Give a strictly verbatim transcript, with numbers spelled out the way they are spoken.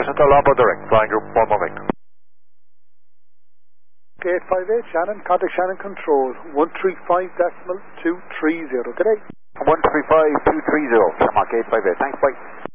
Hotel Labo direct, flying group one more Victor. Gate five eight, Shannon, contact Shannon Control, one three five decimal two three zero, good day. one three five two three zero, come on, Gate five eight, thanks, bye.